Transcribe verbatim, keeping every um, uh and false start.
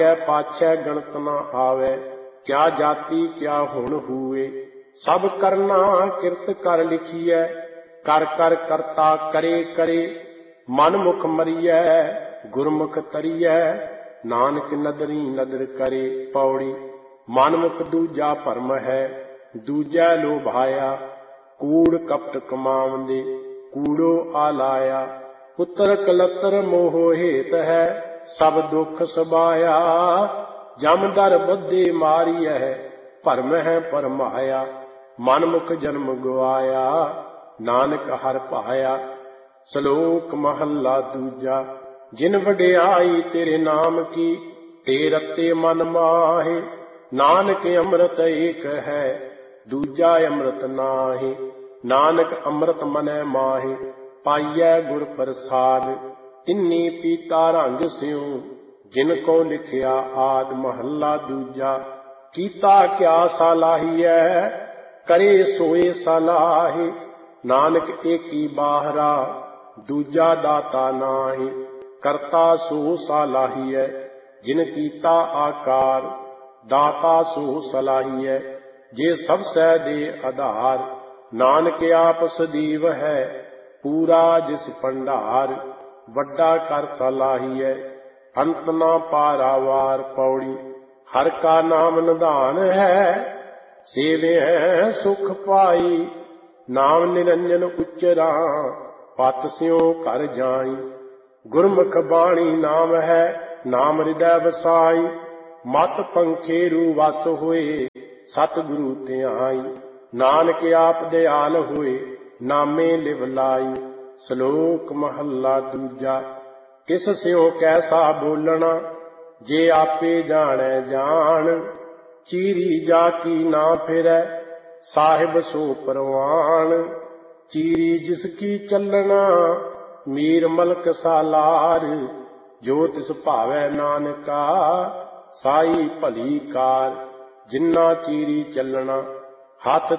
पाछै गणत न आवे, क्या जाति क्या हुण हुए। सब करना किरत कर लिखिए, कर कर करता करे करे। मन मुख मरिए गुरमुख तरिए, नानक नदरी नदर करे। पौड़ी। मन मुख दूजा भरम है, दूजा लोभाया। कूड़ कपट कमावंदे, कूड़ो आलाया। पुत्र कलतर मोह हेत है, सब दुख सबाया। जम दर बद्धे मारिय, भरम है परमाया। मन मुख जन्म गवाया, नानक हर पाया। श्लोक महला दूजा। जिन वडियाई तेरे नाम की, ते रते मन माहे। नानक अमृत एक है, दूजा अमृत नाहि। नानक अमृत मनै माहे, पाइयै गुर प्रसाद। तिन्नी पीता रंग स्यों, जिनको लिखिया आद। महला दूजा। कीता क्या सालाहियै, करे सोए सलाहे। नानक एकी बाहरा, दूजा दाता नाहि। करता सो सलाहियै, जिन कीता आकार। दाता सो सलाहियै, जे सब सै दे आधार। नानक आप सदीव है, पूरा जिस भंडार। वड्डा कर सलाहियै, अंत ना पारावार। पौड़ी। हर का नाम निधान है, सेवे है सुख पाई। नाम निरंजन उच्चरा, पत स्यों कर जाई। गुरमुख बाणी नाम है, नाम हृदय वसाई। मत पंखेरु वस होए, सतगुरु ध्याई। नानक आप दयाल होए, नामे लिव लाई। श्लोक महला दूजा। किस स्यों कैसा बोलना, जे आपे जाने जान। चीरी जाकी ना फिरै, साहिब सो परवान। चीरी जिसकी चलना, मीर मलक सालार। जो तिस भावै नानका, साई भली कार। जिन्ना चीरी चलना, हाथ